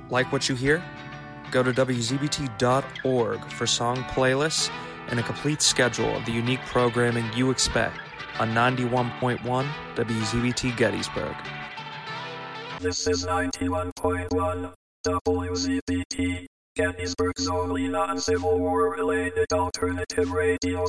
Like what you hear? Go to WZBT.org for song playlists and a complete schedule of the unique programming you expect on 91.1 WZBT Gettysburg. This is 91.1 WZBT, Gettysburg's only non-Civil War-related alternative radio